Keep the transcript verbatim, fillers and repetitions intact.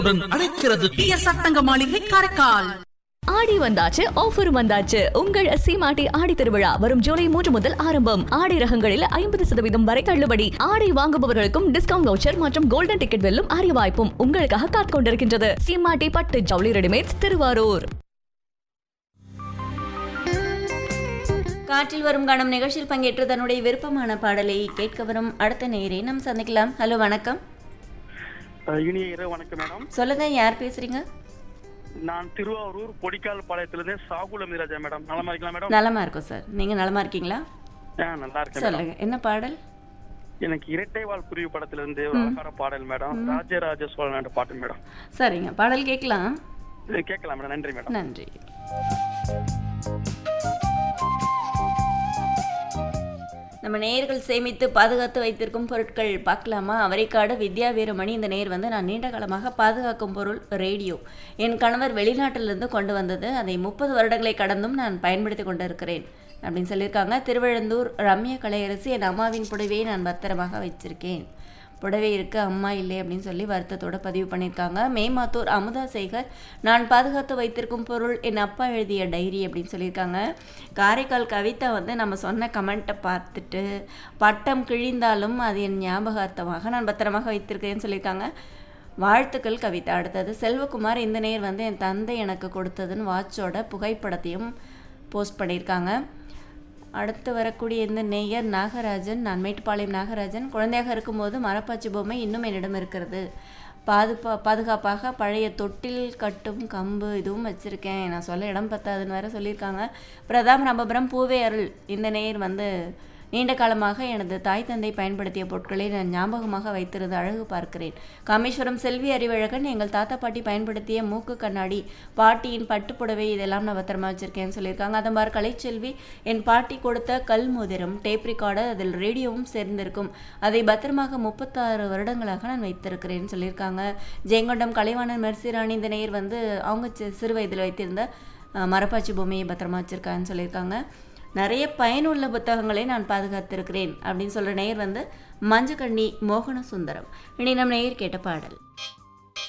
அழைக்கிறது சட்டங்க மாளிகை காரைக்கால். ஆடி வந்தாச்சு, ஆஃபர் வந்தாச்சு. உங்கள் சீமாட்டி ஆடி திருவிழா வரும் ஜூலை மூன்று முதல் ஆரம்பம். ஆடி ரகங்களில் ஐம்பது சதவீதம் வரை தள்ளுபடி. ஆடை வாங்குபவர்களுக்கும் டிஸ்கவுண்ட் வவுச்சர் மற்றும் கோல்டன் டிக்கெட் வெல்லும் அரிய வாய்ப்பும் உங்களுக்காக காத்துக் கொண்டிருக்கின்றது. சீமாட்டி பட்டு ஜவுளி ரெடிமேட்ஸ், திருவாரூர். காற்றில் வரும் காணும் நிகழ்ச்சியில் பங்கேற்று தன்னுடைய விருப்பமான பாடலை கேட்க வரும் அடுத்த நேரே நாம் சந்திக்கலாம். ஹலோ, வணக்கம். இனிய இரவு வணக்கம் மேடம். சொல்லுங்க, யார் பேசுறீங்க? நான் திருவாரூர் பொடிக்கால் பாளையத்திலிருந்து சாகுல மீராஜா மேடம். நலமா இருக்கீங்களா மேடம்? நலமா இருக்கும் சார். நீங்க நலமா இருக்கீங்களா? நல்லா இருக்கேன். சொல்லுங்க, என்ன பாடல்? எனக்கு இரட்டை வாழ் குருவி படத்திலிருந்து ஒரு அழகான பாடல் மேடம். ராஜராஜ சோழன் பாட்டு மேடம். சரிங்க, பாடல் கேட்கலாம். கேட்கலாம் மேடம். நன்றி மேடம். நன்றி. நம்ம நேயர்கள் சேமித்து பாதுகாத்து வைத்திருக்கும் பொருட்கள் பார்க்கலாமா? அவரைக்காடு வித்யா வீரமணி இந்த நேர் வந்து நான் நீண்ட காலமாக பாதுகாக்கும் பொருள் ரேடியோ. என் கணவர் வெளிநாட்டிலிருந்து கொண்டு வந்தது. அதை முப்பது வருடங்களை கடந்தும் நான் பயன்படுத்தி கொண்டு இருக்கிறேன் அப்படின்னு சொல்லியிருக்காங்க. திருவழந்தூர் ரம்யா கலையரசி, என் அம்மாவின் புடவையை நான் பத்திரமாக வச்சிருக்கேன். புடவை இருக்கு, அம்மா இல்லை அப்படின்னு சொல்லி வருத்தத்தோடு பதிவு பண்ணியிருக்காங்க. மேமாத்தூர் அமுதா சேகர், நான் பாதுகாத்து வைத்திருக்கும் பொருள் என் அப்பா எழுதிய டைரி அப்படின்னு சொல்லியிருக்காங்க. காரைக்கால் கவிதா வந்து நம்ம சொன்ன கமெண்ட்டை பார்த்துட்டு பட்டம் கிழிந்தாலும் அது என் ஞாபகார்த்தமாக நான் பத்திரமாக வைத்திருக்கிறேன்னு சொல்லியிருக்காங்க. வாழ்த்துக்கள் கவிதா. அடுத்தது செல்வகுமார், இந்த நேர் வந்து என் தந்தை எனக்கு கொடுத்ததுன்னு வாட்சோட புகைப்படத்தையும் போஸ்ட் பண்ணியிருக்காங்க. அடுத்து வரக்கூடிய இந்த நேயர் நாகராஜன், நான் மேட்டுப்பாளையம் நாகராஜன், குழந்தையாக இருக்கும்போது மரப்பாச்சி பொம்மை இன்னும் என்னிடம் இருக்கிறது. பாதுபா பாதுகாப்பாக பழைய தொட்டில் கட்டும் கம்பு இதுவும் வச்சுருக்கேன். நான் சொல்ல இடம் பத்தாதுன்னு வேறு சொல்லியிருக்காங்க. பிரதாப் ராமபுரம் பூவே அருள், இந்த நேயர் வந்து நீண்ட காலமாக எனது தாய் தந்தை பயன்படுத்திய பொருட்களை நான் ஞாபகமாக வைத்திருந்து அழகு பார்க்கிறேன். காமேஸ்வரம் செல்வி அறிவழகன், எங்கள் தாத்தா பாட்டி பயன்படுத்திய மூக்கு கண்ணாடி, பாட்டியின் பட்டுப்புடவை இதெல்லாம் நான் பத்திரமா வச்சுருக்கேன்னு சொல்லியிருக்காங்க. அதம்பார் கலைச்செல்வி, என் பாட்டி கொடுத்த கல் மோதிரம், டேப் ரெக்கார்டர், அதில் ரேடியோவும் சேர்ந்திருக்கும். அதை பத்திரமாக முப்பத்தாறு வருடங்களாக நான் வைத்திருக்கிறேன்னு சொல்லியிருக்காங்க. ஜெயங்கொண்டம் கலைவாணன் மெர்சிராணி, இந்த நேர் வந்து அவங்க சிறு வயதில் வைத்திருந்த மரப்பாச்சி பொம்மையை பத்திரமா வச்சுருக்கான்னு சொல்லியிருக்காங்க. நிறைய பயனுள்ள புத்தகங்களை நான் பாதுகாத்திருக்கிறேன் அப்படின்னு சொல்கிற நேயர் வந்து மஞ்சக்கண்ணி மோகன சுந்தரம். இனி நம் நேயர் கேட்ட பாடல்.